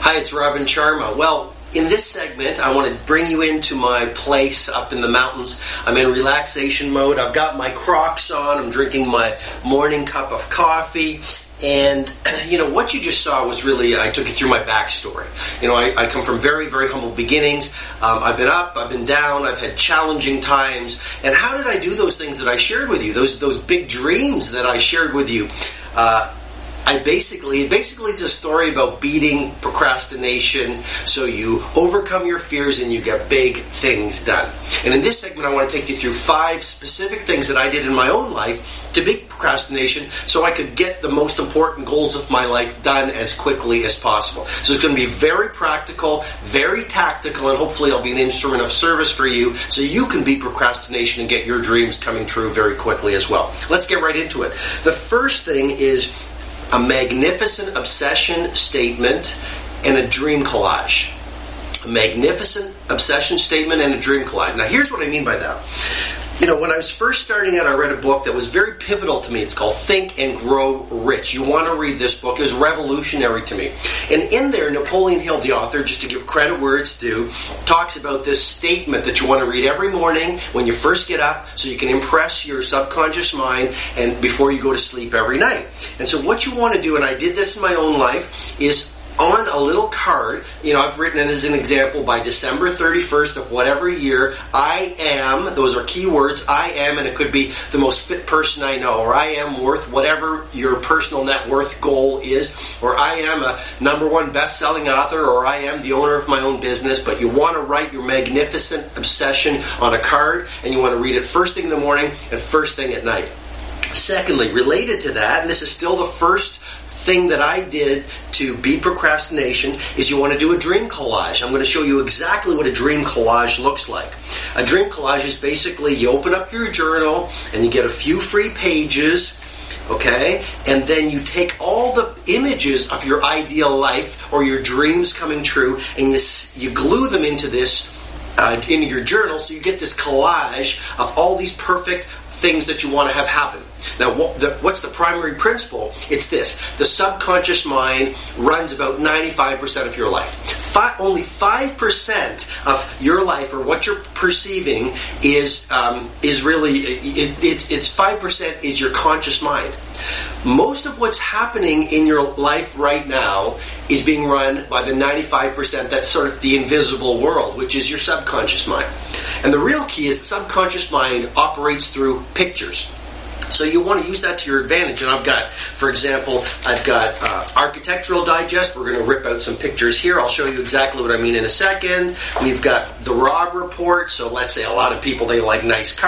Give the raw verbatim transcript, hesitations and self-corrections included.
Hi, it's Robin Sharma. Well, in this segment, I want to bring you into my place up in the mountains. I'm in relaxation mode. I've got my Crocs on. I'm drinking my morning cup of coffee. And, you know, what you just saw was really, I took you through my backstory. You know, I, I come from very, very humble beginnings. Um, I've been up, I've been down, I've had challenging times. And how did I do those things that I shared with you, those those big dreams that I shared with you? Uh, I basically, basically it's a story about beating procrastination so you overcome your fears and you get big things done. And in this segment, I want to take you through five specific things that I did in my own life to beat procrastination so I could get the most important goals of my life done as quickly as possible. So it's going to be very practical, very tactical, and hopefully I'll be an instrument of service for you so you can beat procrastination and get your dreams coming true very quickly as well. Let's get right into it. The first thing is a magnificent obsession statement and a dream collage. A magnificent obsession statement and a dream collage. Now, here's what I mean by that. You know, when I was first starting out, I read a book that was very pivotal to me. It's called Think and Grow Rich. You want to read this book. It was revolutionary to me. And in there, Napoleon Hill, the author, just to give credit where it's due, talks about this statement that you want to read every morning when you first get up so you can impress your subconscious mind and before you go to sleep every night. And so what you want to do, and I did this in my own life, is on a little card, you know, I've written it as an example, by December thirty-first of whatever year, I am, those are key words, I am, and it could be the most fit person I know, or I am worth whatever your personal net worth goal is, or I am a number one best-selling author, or I am the owner of my own business. But you want to write your magnificent obsession on a card, and you want to read it first thing in the morning and first thing at night. Secondly, related to that, and this is still the first thing that I did to beat procrastination, is you want to do a dream collage. I'm going to show you exactly what a dream collage looks like. A dream collage is basically you open up your journal and you get a few free pages, okay, and then you take all the images of your ideal life or your dreams coming true and you you glue them into this uh, into your journal, so you get this collage of all these perfect things that you want to have happen. Now, what the, what's the primary principle? It's this. The subconscious mind runs about ninety-five percent of your life. Five, only five percent of your life, or what you're perceiving, is um, is really, it, it, it's five percent is your conscious mind. Most of what's happening in your life right now is being run by the ninety-five percent that's sort of the invisible world, which is your subconscious mind. And the real key is the subconscious mind operates through pictures. So you want to use that to your advantage. And I've got, for example, I've got uh, Architectural Digest. We're going to rip out some pictures here. I'll show you exactly what I mean in a second. We've got the Robb Report. So let's say a lot of people, they like nice cars.